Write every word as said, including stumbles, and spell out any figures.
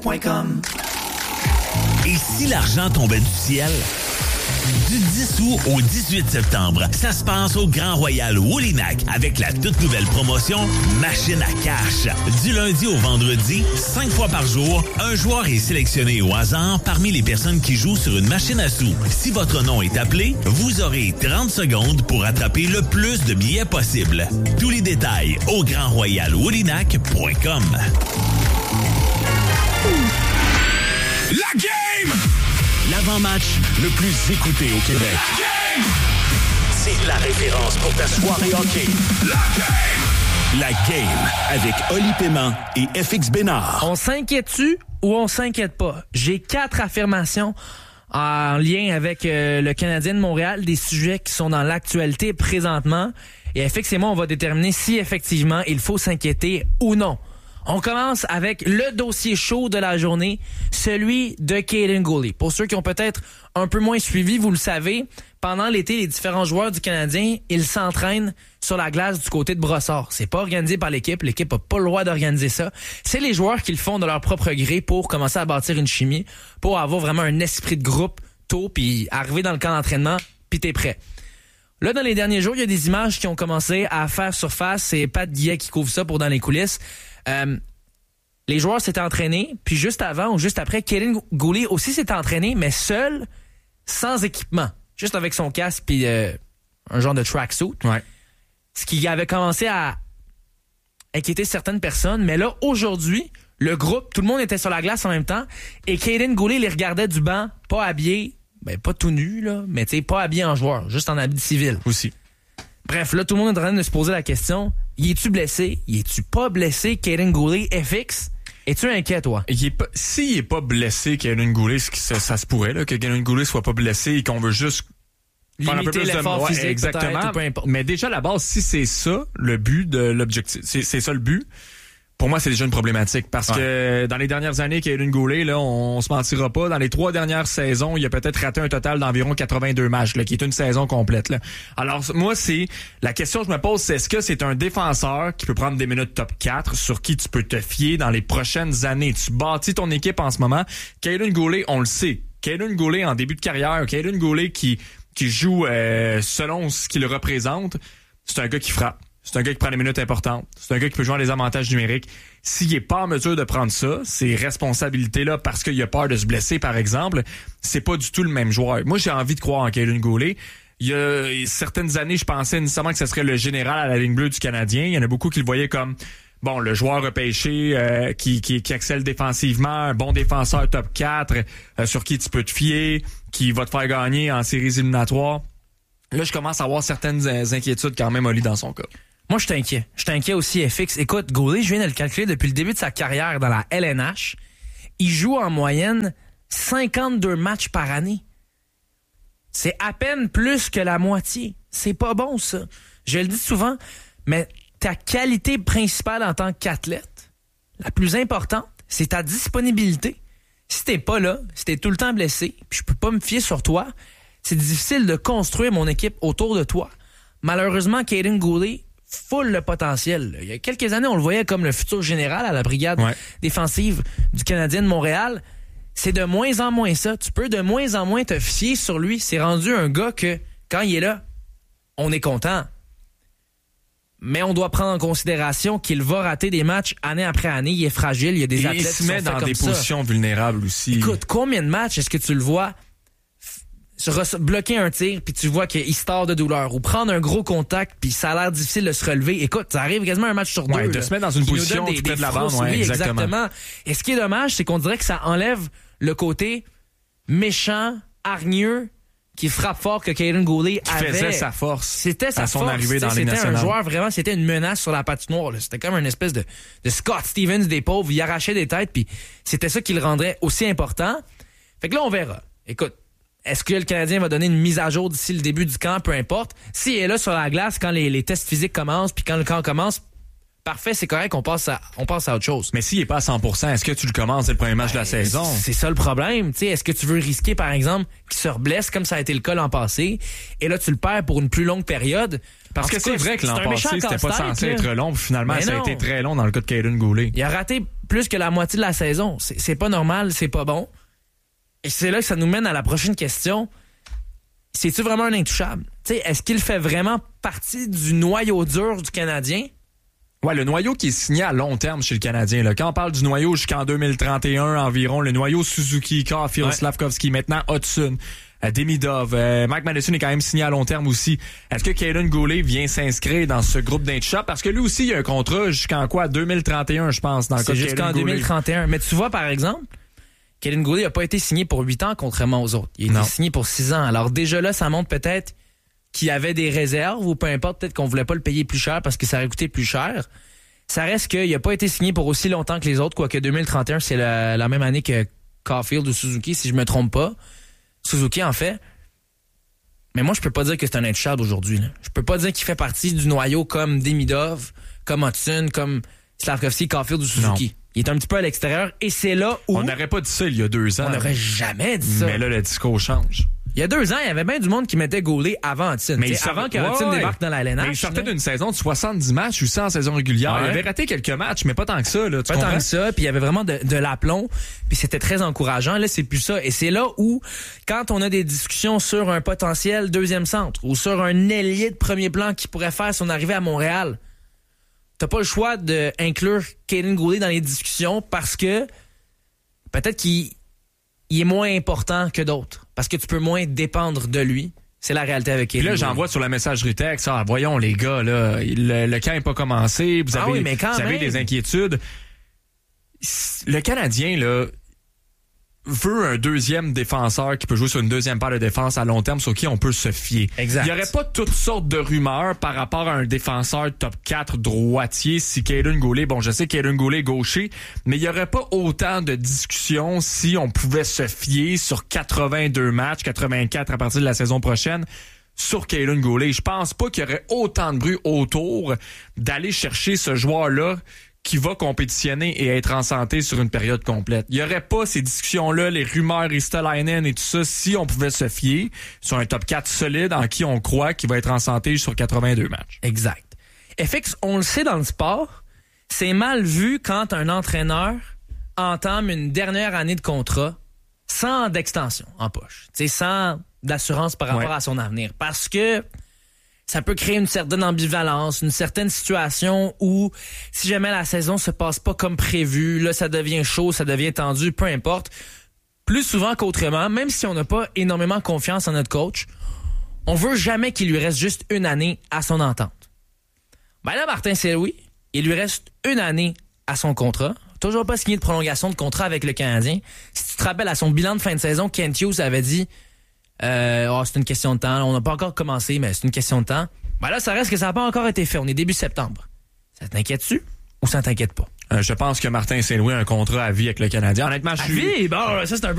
point com. Et si l'argent tombait du ciel? Du dix août au dix-huit septembre, ça se passe au Grand Royal Woolinac avec la toute nouvelle promotion Machine à cash. Du lundi au vendredi, cinq fois par jour, un joueur est sélectionné au hasard parmi les personnes qui jouent sur une machine à sous. Si votre nom est appelé, vous aurez trente secondes pour attraper le plus de billets possible. Tous les détails au grand royal woolinac point com. La game! L'avant-match le plus écouté au Québec. C'est la référence pour ta soirée hockey. La game! La game avec Oli Paiement et F X Bénard. On s'inquiète-tu ou on s'inquiète pas? J'ai quatre affirmations en lien avec euh, le Canadien de Montréal, des sujets qui sont dans l'actualité présentement. Et F X et moi, on va déterminer si effectivement il faut s'inquiéter ou non. On commence avec le dossier chaud de la journée, celui de Kaiden Guhle. Pour ceux qui ont peut-être un peu moins suivi, vous le savez, pendant l'été, les différents joueurs du Canadien, ils s'entraînent sur la glace du côté de Brossard. C'est pas organisé par l'équipe, l'équipe a pas le droit d'organiser ça. C'est les joueurs qui le font de leur propre gré pour commencer à bâtir une chimie, pour avoir vraiment un esprit de groupe tôt, puis arriver dans le camp d'entraînement, puis t'es prêt. Là, dans les derniers jours, il y a des images qui ont commencé à faire surface. C'est Pat Guillet qui couvre ça pour dans les coulisses. Euh, les joueurs s'étaient entraînés, puis juste avant ou juste après, Kaiden Guhle aussi s'était entraîné, mais seul, sans équipement, juste avec son casque puis euh, un genre de tracksuit. Ouais. Ce qui avait commencé à inquiéter certaines personnes, mais là, aujourd'hui, le groupe, tout le monde était sur la glace en même temps, et Kaiden Guhle les regardait du banc, pas habillé, ben pas tout nu, là, mais tu sais, pas habillé en joueur, juste en habit civil. Aussi. Bref, là, tout le monde est en train de se poser la question, y es-tu blessé? Y es-tu pas blessé, Kaiden Guhle? F X? Es-tu inquiet, toi? Il est pas, s'il est pas blessé, Kaiden Guhle, ça, ça se pourrait, là, que Kaiden Guhle soit pas blessé et qu'on veut juste faire un peu plus l'effort de... physique, ouais, exactement. peu importe. Mais déjà, à la base, si c'est ça, le but de l'objectif, c'est, c'est ça le but, pour moi, c'est déjà une problématique. Parce ouais. que dans les dernières années, Kaiden Guhle, là, on, on se mentira pas, dans les trois dernières saisons, il a peut-être raté un total d'environ quatre-vingt-deux matchs, là, qui est une saison complète, là. Alors, moi, c'est, la question que je me pose, c'est est-ce que c'est un défenseur qui peut prendre des minutes top quatre, sur qui tu peux te fier dans les prochaines années? Tu bâtis ton équipe en ce moment. Kaiden Guhle, on le sait. Kaiden Guhle, en début de carrière, Kaiden Guhle qui, qui joue, euh, selon ce qu'il représente, c'est un gars qui frappe. C'est un gars qui prend des minutes importantes. C'est un gars qui peut jouer les avantages numériques. S'il est pas en mesure de prendre ça, ces responsabilités-là, parce qu'il a peur de se blesser, par exemple, c'est pas du tout le même joueur. Moi, j'ai envie de croire en Kaiden Guhle. Il y a certaines années, je pensais nécessairement que ce serait le général à la ligne bleue du Canadien. Il y en a beaucoup qui le voyaient comme, bon, le joueur repêché, euh, qui, qui, qui excelle défensivement, un bon défenseur top quatre, euh, sur qui tu peux te fier, qui va te faire gagner en séries éliminatoires. Là, je commence à avoir certaines inquiétudes quand même, Oli, dans son cas. Moi, je t'inquiète. Je t'inquiète aussi, F X. Écoute, Guhle, je viens de le calculer depuis le début de sa carrière dans la L N H. Il joue en moyenne cinquante-deux matchs par année. C'est à peine plus que la moitié. C'est pas bon, ça. Je le dis souvent, mais ta qualité principale en tant qu'athlète, la plus importante, c'est ta disponibilité. Si t'es pas là, si t'es tout le temps blessé, puis je peux pas me fier sur toi, c'est difficile de construire mon équipe autour de toi. Malheureusement, Kaiden Guhle full le potentiel. Il y a quelques années, on le voyait comme le futur général à la brigade ouais. défensive du Canadien de Montréal. C'est de moins en moins ça. Tu peux de moins en moins te fier sur lui. C'est rendu un gars que, quand il est là, on est content. Mais on doit prendre en considération qu'il va rater des matchs année après année. Il est fragile. Il y a des Et athlètes il se qui sont met dans faits des comme positions ça. vulnérables aussi. Écoute, combien de matchs est-ce que tu le vois se bloquer un tir puis tu vois qu'il se tord de douleur, ou prendre un gros contact puis ça a l'air difficile de se relever? Écoute, ça arrive quasiment un match sur deux. Ouais, de là, se mettre dans une position des, tout près des de la bande, oui, ouais, exactement. exactement. Et ce qui est dommage, c'est qu'on dirait que ça enlève le côté méchant, hargneux, qui frappe fort que Kaiden Guhle qui avait. faisait sa force. C'était sa à son force. arrivée dans les C'était nationales. un joueur vraiment, c'était une menace sur la patinoire. Là. C'était comme une espèce de, de Scott Stevens des pauvres. Il arrachait des têtes, puis c'était ça qui le rendrait aussi important. Fait que là, on verra. Écoute, est-ce que le Canadien va donner une mise à jour d'ici le début du camp? Peu importe. S'il est là sur la glace quand les, les tests physiques commencent, puis quand le camp commence, parfait, c'est correct, on passe à, on passe à autre chose. Mais s'il est pas à cent pour cent, est-ce que tu le commences dès le premier match ben, de la saison? C'est ça le problème. T'sais, est-ce que tu veux risquer, par exemple, qu'il se reblesse comme ça a été le cas l'an passé, et là, tu le perds pour une plus longue période? Parce En que tout c'est cas, vrai que l'an c'est un méchant passé, c'était pas casse-tête, censé là. être long, puis finalement, Mais ça a non. été très long dans le cas de Caden Goulet. Il a raté plus que la moitié de la saison. C'est, c'est pas normal, c'est pas bon. Et c'est là que ça nous mène à la prochaine question. C'est-tu vraiment un intouchable? T'sais, est-ce qu'il fait vraiment partie du noyau dur du Canadien? Ouais, le noyau qui est signé à long terme chez le Canadien. Là. Quand on parle du noyau jusqu'en deux mille trente et un environ, le noyau Suzuki, Caulfield, Ouais. Slavkovski, maintenant Hudson, euh, Demidov, euh, Mike Madison est quand même signé à long terme aussi. Est-ce que Caden Goulet vient s'inscrire dans ce groupe d'intouchables? Parce que lui aussi, il a un contrat jusqu'en quoi? deux mille trente et un, je pense, dans le cas C'est de jusqu'en Caden deux Goulet. mille trente et un. Mais tu vois, par exemple, Caden Goulet n'a pas été signé pour huit ans, contrairement aux autres. Il a Non. été signé pour six ans. Alors déjà là, ça montre peut-être qu'il y avait des réserves ou peu importe, peut-être qu'on voulait pas le payer plus cher parce que ça aurait coûté plus cher. Ça reste qu'il n'a pas été signé pour aussi longtemps que les autres, quoique deux mille trente et un, c'est la, la même année que Caulfield ou Suzuki, si je me trompe pas. Suzuki, en fait. Mais moi, je peux pas dire que c'est un intouchable aujourd'hui. Là. Je peux pas dire qu'il fait partie du noyau comme Demidov, comme Hudson, comme Slavkovski, Caulfield ou Suzuki. Non. Il est un petit peu à l'extérieur et c'est là où On n'aurait pas dit ça il y a deux ans. on n'aurait jamais dit ça. Mais là, le discours change. Il y a deux ans, il y avait bien du monde qui mettait Goulet avant Hudson. Mais T'sais, il sort- avant que Ouais, Hudson ouais. débarque dans la L N H. Mais il sortait là. d'une saison de soixante-dix matchs aussi en saison régulière. Ouais. Il avait raté quelques matchs, mais pas tant que ça. Là, tu Pas tant comprends? que ça, puis il y avait vraiment de, de l'aplomb, puis c'était très encourageant. Là, c'est plus ça. Et c'est là où, quand on a des discussions sur un potentiel deuxième centre ou sur un ailier de premier plan qui pourrait faire son arrivée à Montréal, t'as pas le choix d'inclure Caden Goulet dans les discussions parce que peut-être qu'il il est moins important que d'autres, parce que tu peux moins dépendre de lui. C'est la réalité avec Puis Caden là, Goulet. j'envoie sur la messagerie texte, ah, voyons les gars, là, le, le camp n'est pas commencé, vous Ah avez, oui, mais quand vous avez même. des inquiétudes. Le Canadien, là, veut un deuxième défenseur qui peut jouer sur une deuxième paire de défense à long terme sur qui on peut se fier. Exact. Il n'y aurait pas toutes sortes de rumeurs par rapport à un défenseur top quatre droitier si Caden Goulet, bon, je sais que Caden Goulet est gaucher, mais il n'y aurait pas autant de discussions si on pouvait se fier sur quatre-vingt-deux matchs, quatre-vingt-quatre à partir de la saison prochaine, sur Caden Goulet. Je pense pas qu'il y aurait autant de bruit autour d'aller chercher ce joueur-là qui va compétitionner et être en santé sur une période complète. Il n'y aurait pas ces discussions-là, les rumeurs Ristolainen et tout ça, si on pouvait se fier sur un top quatre solide en qui on croit qu'il va être en santé sur quatre-vingt-deux matchs. Exact. F X, on le sait dans le sport, c'est mal vu quand un entraîneur entame une dernière année de contrat sans d'extension en poche, t'sais, sans d'assurance par rapport Ouais. à son avenir. Parce que ça peut créer une certaine ambivalence, une certaine situation où si jamais la saison se passe pas comme prévu, là ça devient chaud, ça devient tendu, peu importe. Plus souvent qu'autrement, même si on n'a pas énormément confiance en notre coach, on veut jamais qu'il lui reste juste une année à son entente. Ben là, Martin Saint-Louis, il lui reste une année à son contrat. Toujours pas signé de prolongation de contrat avec le Canadien. Si tu te rappelles, à son bilan de fin de saison, Kent Hughes avait dit euh, oh, c'est une question de temps. On n'a pas encore commencé, mais c'est une question de temps. Ben là, ça reste que ça n'a pas encore été fait. On est début septembre. Ça t'inquiète-tu ou ça t'inquiète pas? Euh, je pense que Martin Saint-Louis a un contrat à vie avec le Canadien. Honnêtement, je Ah suis... oui, bon, ça c'est un peu